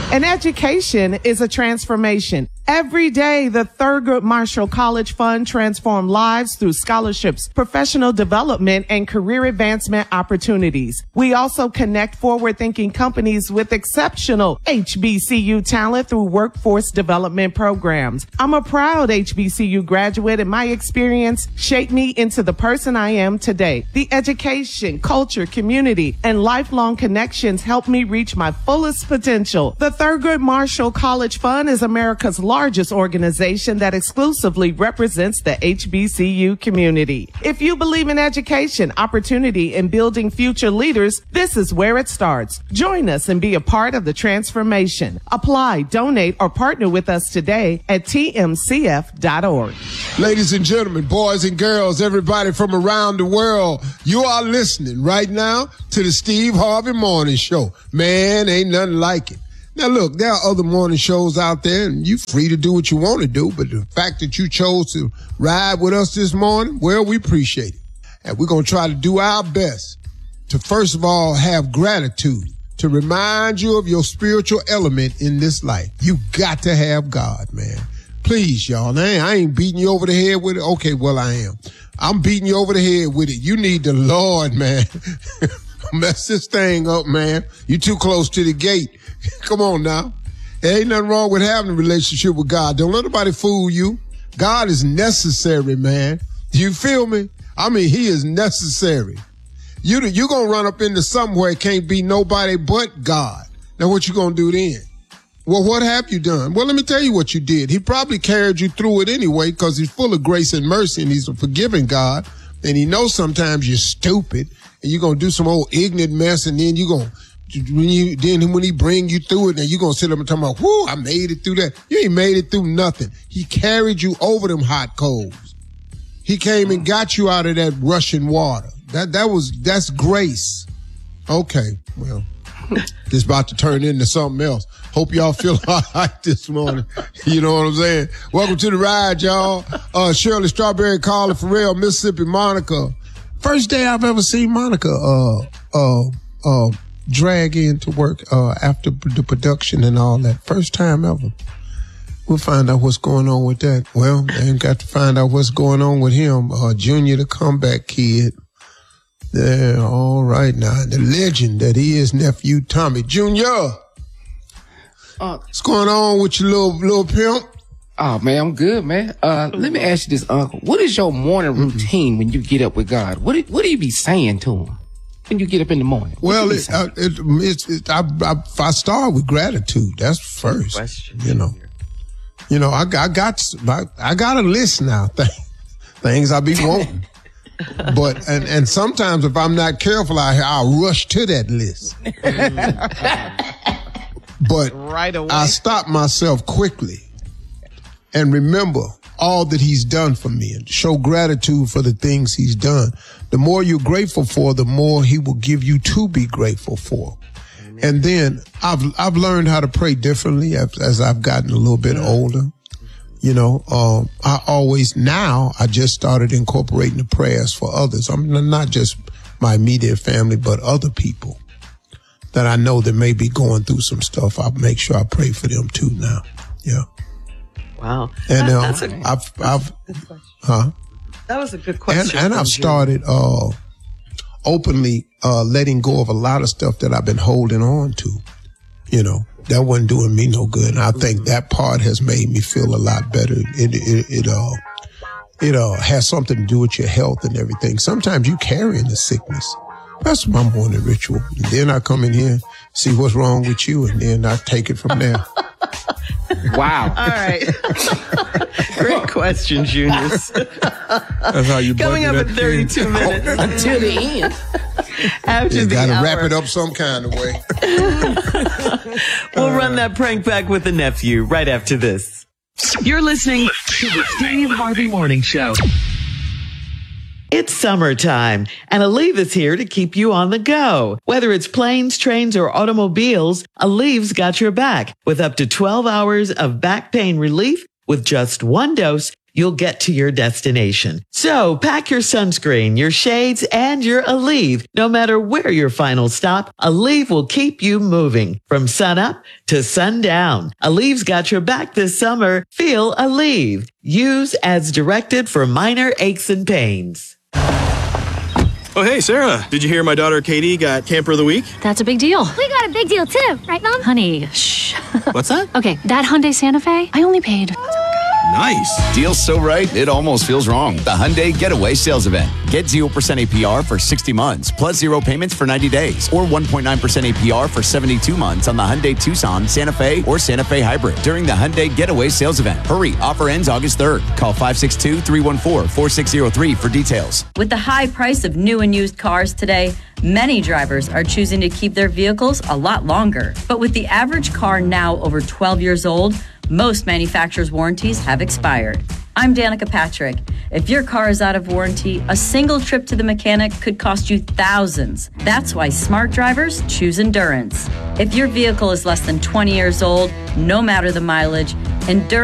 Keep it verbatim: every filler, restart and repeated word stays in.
An education is a transformation. Every day, the Thurgood Marshall College Fund transforms lives through scholarships, professional development, and career advancement opportunities. We also connect forward-thinking companies with exceptional H B C U talent through workforce development programs. I'm a proud H B C U graduate, and my experience shaped me into the person I am today. The education, culture, community, and lifelong connections helped me reach my fullest potential. The Thurgood Marshall College Fund is America's largest organization that exclusively represents the H B C U community. If you believe in education, opportunity, and building future leaders, this is where it starts. Join us and be a part of the transformation. Apply, donate, or partner with us today at T M C F dot org. Ladies and gentlemen, boys and girls, everybody from around the world, you are listening right now to the Steve Harvey Morning Show. Man, ain't nothing like it. Now, look, there are other morning shows out there, and you're free to do what you want to do, but the fact that you chose to ride with us this morning, well, we appreciate it. And we're going to try to do our best to, first of all, have gratitude, to remind you of your spiritual element in this life. You got to have God, man. Please, y'all. I ain't beating you over the head with it. Okay, well, I am. I'm beating you over the head with it. You need the Lord, man. Mess this thing up, man. You too close to the gate. Come on now. There ain't nothing wrong with having a relationship with God. Don't let nobody fool you. God is necessary, man. Do you feel me? I mean, he is necessary. You, you're going to run up into somewhere it can't be nobody but God. Now, what you going to do then? Well, what have you done? Well, let me tell you what you did. He probably carried you through it anyway because he's full of grace and mercy, and he's a forgiving God. And he knows sometimes you're stupid and you're going to do some old ignorant mess, and then you're going to When you then when he bring you through it, and you gonna sit up and talk about, whoo, I made it through that. You ain't made it through nothing. He carried you over them hot coals. He came and got you out of that rushing water. That that was that's grace. Okay, well, this about to turn into something else. Hope y'all feel all right this morning. You know what I'm saying? Welcome to the ride, y'all. Uh, Shirley Strawberry, Carla Farrell, Mississippi Monica. First day I've ever seen Monica. Uh, uh, uh. drag in to work uh, after the production and all that. First time ever. We'll find out what's going on with that. Well, they ain't got to find out what's going on with him. Uh, Junior, the comeback kid. There, all right now. The legend that he is, nephew Tommy. Junior, uh, what's going on with your little, little pimp? Oh, man, I'm good, man. Uh, let me ask you this, Uncle. What is your morning routine mm-hmm. when you get up with God? What do, what do you be saying to him when you get up in the morning? Well, it, uh, it, it's, it, I, I, I start with gratitude. That's first. Question. You know, you know, I, I got, I, I got a list now. Th- things I be wanting, but and and sometimes if I'm not careful, I I'll rush to that list. But right away, I stop myself quickly and remember all that he's done for me and show gratitude for the things he's done. The more you're grateful for, the more he will give you to be grateful for. Amen. And then I've, I've learned how to pray differently as, as I've gotten a little bit older. You know, um, I always, now I just started incorporating the prayers for others. I'm not just my immediate family, but other people that I know that may be going through some stuff. I make sure I pray for them too now. Yeah. Wow. And that, uh, that's a, I've, I've, that's a huh? That was a good question. And, and I've started uh, openly uh, letting go of a lot of stuff that I've been holding on to. You know, that wasn't doing me no good. And I think that part has made me feel a lot better. It, it, it, uh, it uh, has something to do with your health and everything. Sometimes you carrying the sickness. That's my morning ritual. And then I come in here, see what's wrong with you, and then I take it from there. Wow. All right. Great question, Junius. That's how you Coming up in thirty-two thing. minutes. Until the end. After you the gotta hour. wrap it up some kind of way. We'll uh, run that prank back with the nephew right after this. You're listening to the Steve Harvey Morning Show. It's summertime, and Aleve is here to keep you on the go. Whether it's planes, trains, or automobiles, Aleve's got your back. With up to twelve hours of back pain relief with just one dose, you'll get to your destination. So pack your sunscreen, your shades, and your Aleve. No matter where your final stop, Aleve will keep you moving from sunup to sundown. Aleve's got your back this summer. Feel Aleve. Use as directed for minor aches and pains. Oh, hey, Sarah. Did you hear my daughter Katie got Camper of the Week? That's a big deal. We got a big deal too, right, Mom? Honey, shh. What's that? Okay, that Hyundai Santa Fe, I only paid. Nice. Deal's so right, it almost feels wrong. The Hyundai Getaway Sales Event. Get zero percent A P R for sixty months, plus zero payments for ninety days, or one point nine percent A P R for seventy-two months on the Hyundai Tucson, Santa Fe, or Santa Fe Hybrid during the Hyundai Getaway Sales Event. Hurry, offer ends August third. Call five six two, three one four, four six zero three for details. With the high price of new and used cars today, many drivers are choosing to keep their vehicles a lot longer. But with the average car now over twelve years old, most manufacturers' warranties have expired. I'm Danica Patrick. If your car is out of warranty, a single trip to the mechanic could cost you thousands. That's why smart drivers choose Endurance. If your vehicle is less than twenty years old, no matter the mileage, Endurance